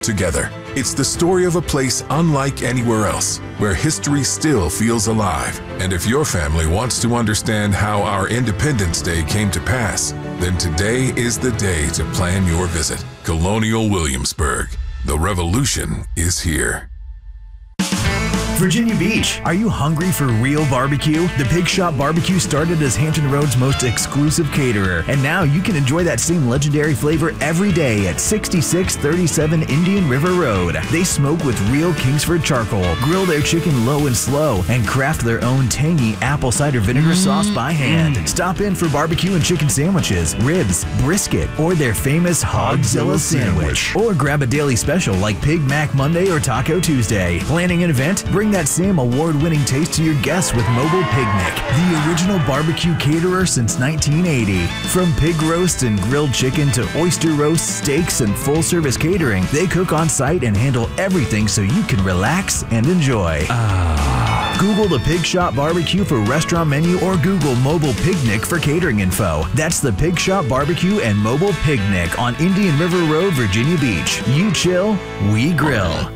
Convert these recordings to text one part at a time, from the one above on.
together. It's the story of a place unlike anywhere else, where history still feels alive. And if your family wants to understand how our Independence Day came to pass, then today is the day to plan your visit. Colonial Williamsburg. The revolution is here. Virginia Beach, are you hungry for real barbecue? The Pig Shop Barbecue started as Hampton Road's most exclusive caterer, and now you can enjoy that same legendary flavor every day at 6637 Indian River Road. They smoke with real Kingsford charcoal, grill their chicken low and slow, and craft their own tangy apple cider vinegar sauce by hand. Stop in for barbecue and chicken sandwiches, ribs, brisket, or their famous Hogzilla sandwich. Or grab a daily special like Pig Mac Monday or Taco Tuesday. Planning an event? Bring that same award-winning taste to your guests with Mobile Picnic, the original barbecue caterer since 1980. From pig roast and grilled chicken to oyster roast, steaks, and full-service catering, they cook on site and handle everything so you can relax and enjoy. Google the Pig Shop Barbecue for restaurant menu or Google Mobile Picnic for catering info. That's the Pig Shop Barbecue and Mobile Picnic on Indian River Road, Virginia Beach. You chill, we grill.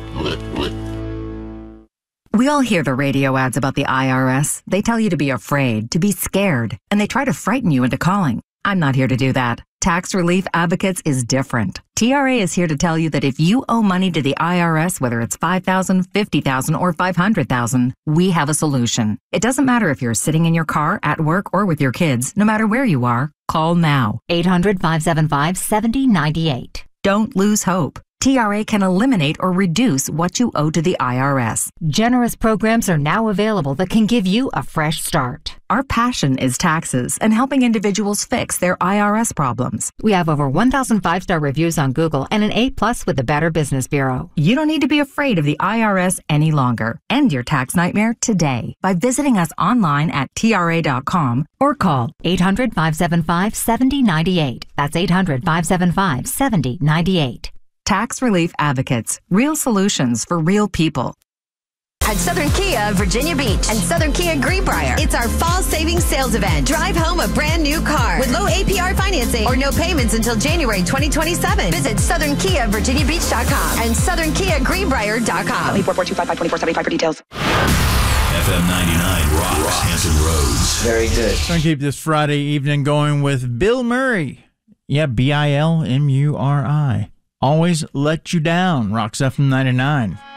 We all hear the radio ads about the IRS. They tell you to be afraid, to be scared, and they try to frighten you into calling. I'm not here to do that. Tax Relief Advocates is different. TRA is here to tell you that if you owe money to the IRS, whether it's $5,000, $50,000, or $500,000, we have a solution. It doesn't matter if you're sitting in your car, at work, or with your kids. No matter where you are, call now. 800-575-7098. Don't lose hope. TRA can eliminate or reduce what you owe to the IRS. Generous programs are now available that can give you a fresh start. Our passion is taxes and helping individuals fix their IRS problems. We have over 1,000 5-star reviews on Google and an A+ with the Better Business Bureau. You don't need to be afraid of the IRS any longer. End your tax nightmare today by visiting us online at TRA.com or call 800-575-7098. That's 800-575-7098. Tax Relief Advocates. Real solutions for real people. At Southern Kia, Virginia Beach, and Southern Kia Greenbrier. It's our fall savings sales event. Drive home a brand new car with low APR financing or no payments until January 2027. Visit SouthernKiaVirginiaBeach.com and SouthernKiaGreenbrier.com. 844-255-2475 for details. FM 99 rocks Hampton Roads. Very good. Going to keep this Friday evening going with Bill Murray. Yeah, Bilmuri. Always Let You Down. Rocks FM 99.